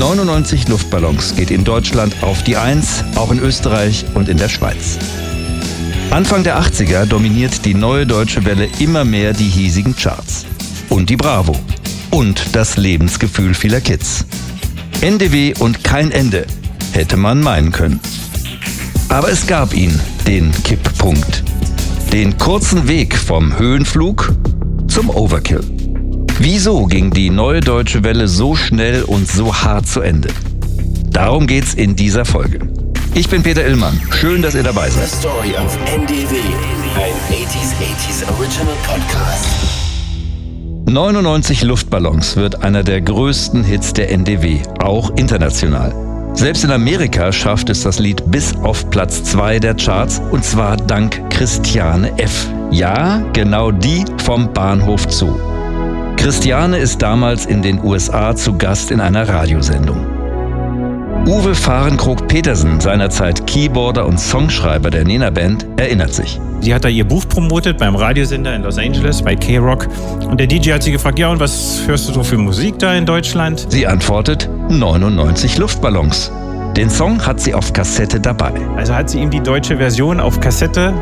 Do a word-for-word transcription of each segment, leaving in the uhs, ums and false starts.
neunundneunzig Luftballons geht in Deutschland auf die Eins, auch in Österreich und in der Schweiz. Anfang der achtziger dominiert die Neue Deutsche Welle immer mehr die hiesigen Charts. Und die Bravo. Und das Lebensgefühl vieler Kids. N D W und kein Ende, hätte man meinen können. Aber es gab ihn, den Kipppunkt. Den kurzen Weg vom Höhenflug zum Overkill. Wieso ging die Neue Deutsche Welle so schnell und so hart zu Ende? Darum geht's in dieser Folge. Ich bin Peter Illmann. Schön, dass ihr dabei seid. The Story of N D W, ein achtziger achtziger Original Podcast. neunundneunzig Luftballons wird einer der größten Hits der N D W, auch international. Selbst in Amerika schafft es das Lied bis auf Platz zwei der Charts, und zwar dank Christiane F. Ja, genau die vom Bahnhof Zoo. Christiane ist damals in den U S A zu Gast in einer Radiosendung. Uwe Fahrenkrog-Petersen, seinerzeit Keyboarder und Songschreiber der Nena-Band, erinnert sich. Sie hat da ihr Buch promotet beim Radiosender in Los Angeles bei K-Rock. Und der D J hat sie gefragt, ja, und was hörst du so für Musik da in Deutschland? Sie antwortet, neunundneunzig Luftballons. Den Song hat sie auf Kassette dabei. Also hat sie ihm die deutsche Version auf Kassette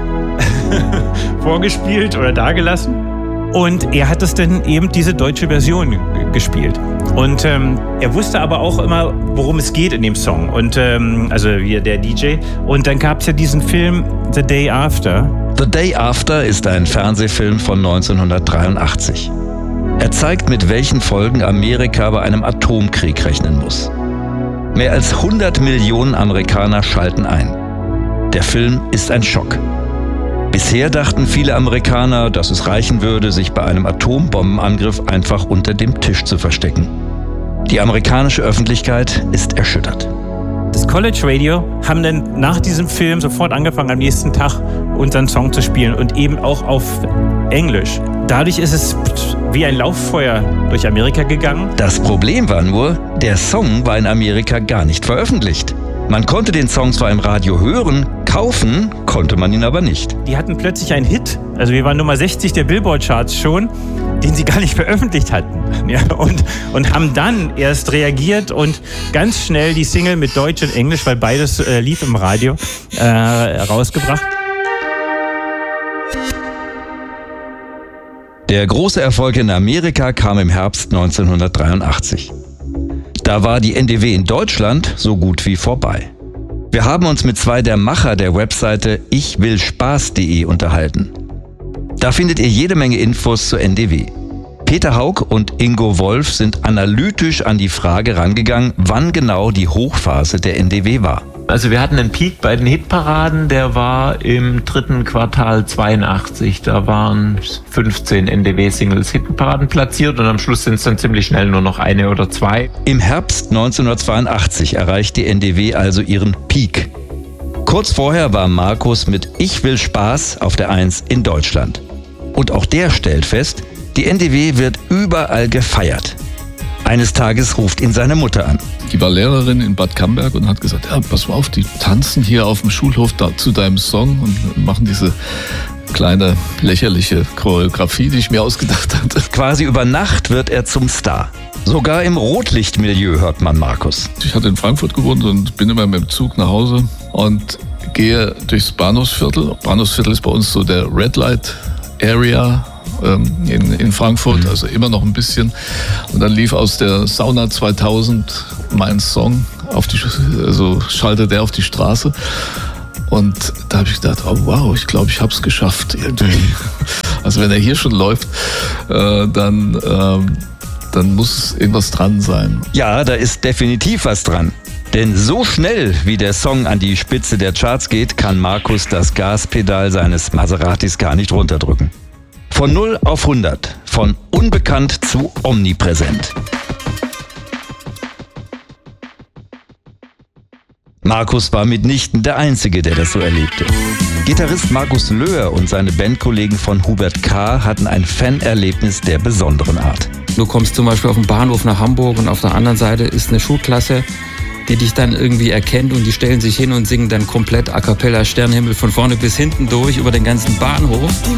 vorgespielt oder dagelassen. Und er hat es dann eben diese deutsche Version g- gespielt. Und ähm, er wusste aber auch immer, worum es geht in dem Song. Und ähm, also wie der D J. Und dann gab es ja diesen Film The Day After. The Day After ist ein Fernsehfilm von neunzehnhundertdreiundachtzig. Er zeigt, mit welchen Folgen Amerika bei einem Atomkrieg rechnen muss. Mehr als hundert Millionen Amerikaner schalten ein. Der Film ist ein Schock. Bisher dachten viele Amerikaner, dass es reichen würde, sich bei einem Atombombenangriff einfach unter dem Tisch zu verstecken. Die amerikanische Öffentlichkeit ist erschüttert. Das College Radio haben dann nach diesem Film sofort angefangen, am nächsten Tag unseren Song zu spielen und eben auch auf Englisch. Dadurch ist es wie ein Lauffeuer durch Amerika gegangen. Das Problem war nur, der Song war in Amerika gar nicht veröffentlicht. Man konnte den Song zwar im Radio hören, kaufen konnte man ihn aber nicht. Die hatten plötzlich einen Hit, also wir waren Nummer sechzig der Billboard-Charts schon, den sie gar nicht veröffentlicht hatten. Ja, und, und haben dann erst reagiert und ganz schnell die Single mit Deutsch und Englisch, weil beides äh, lief im Radio, äh, rausgebracht. Der große Erfolg in Amerika kam im Herbst neunzehnhundertdreiundachtzig. Da war die N D W in Deutschland so gut wie vorbei. Wir haben uns mit zwei der Macher der Webseite ich will spaß punkt de unterhalten. Da findet ihr jede Menge Infos zur N D W. Peter Haug und Ingo Wolf sind analytisch an die Frage rangegangen, wann genau die Hochphase der N D W war. Also wir hatten einen Peak bei den Hitparaden, der war im dritten Quartal zweiundachtzig. Da waren fünfzehn N D W-Singles Hitparaden platziert und am Schluss sind es dann ziemlich schnell nur noch eine oder zwei. Im Herbst neunzehnhundertzweiundachtzig erreicht die N D W also ihren Peak. Kurz vorher war Markus mit Ich will Spaß auf der Eins in Deutschland. Und auch der stellt fest, die N D W wird überall gefeiert. Eines Tages ruft ihn seine Mutter an. Die war Lehrerin in Bad Camberg und hat gesagt, ja, pass mal auf, die tanzen hier auf dem Schulhof da, zu deinem Song und machen diese kleine lächerliche Choreografie, die ich mir ausgedacht hatte. Quasi über Nacht wird er zum Star. Sogar im Rotlichtmilieu hört man Markus. Ich hatte in Frankfurt gewohnt und bin immer mit dem Zug nach Hause und gehe durchs Bahnhofsviertel. Bahnhofsviertel ist bei uns so der Red Light Area in, in Frankfurt, also immer noch ein bisschen. Und dann lief aus der Sauna zweitausend mein Song, auf die, also schaltete der auf die Straße. Und da habe ich gedacht, oh wow, ich glaube, ich habe es geschafft irgendwie. Also wenn er hier schon läuft, äh, dann, äh, dann muss irgendwas dran sein. Ja, da ist definitiv was dran. Denn so schnell, wie der Song an die Spitze der Charts geht, kann Markus das Gaspedal seines Maseratis gar nicht runterdrücken. Von null auf hundert, von unbekannt zu omnipräsent. Markus war mitnichten der Einzige, der das so erlebte. Gitarrist Markus Löhr und seine Bandkollegen von Hubert K. hatten ein Fanerlebnis der besonderen Art. Du kommst zum Beispiel auf den Bahnhof nach Hamburg und auf der anderen Seite ist eine Schulklasse, die dich dann irgendwie erkennt und die stellen sich hin und singen dann komplett a cappella Sternenhimmel von vorne bis hinten durch über den ganzen Bahnhof. Die